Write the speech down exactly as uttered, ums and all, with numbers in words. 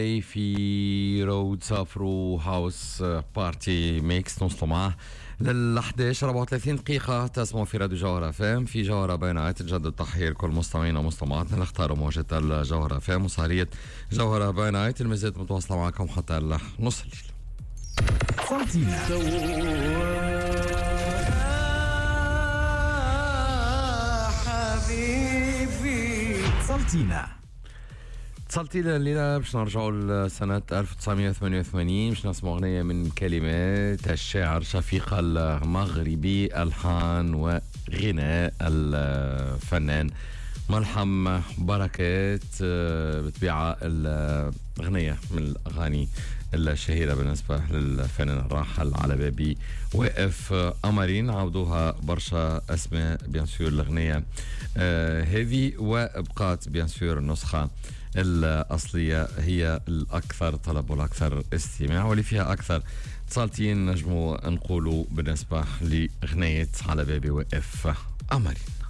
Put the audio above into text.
في رود سافرو هاوس بارتي ميكس نوصلوا معه لل أحد عشر أربعة وثلاثين دقيقة. تسمعوا في راديو جوهرة فام في جوهرة بينات. نجدد تحية لكل مستمعينا ومستمعاتنا اللي اختاروا موجة الجوهرة فام وصارية جوهرة بينات. المزيد متواصلة معكم حتى نص الليل. حبيبي صلتينا اتصلتي الليلة باش نرجعوا لسنة ألف وتسعمية وثمانية وثمانين باش نسمع أغنية من كلمات الشاعر شفيق المغربي، ألحان وغناء الفنان ملحم بركات. بطبيعة الأغنية من الأغاني الشهيرة بالنسبة للفنان الراحل على بابي واقف قمرين. عودوها برشا أسماء بيانسور الأغنية هذه، وبقات بيانسور النسخة الأصلية هي الأكثر طلب والأكثر استماع واللي فيها أكثر اتصالتين نجموا نقولوا بالنسبة لغنية على بابي واقف قمرين.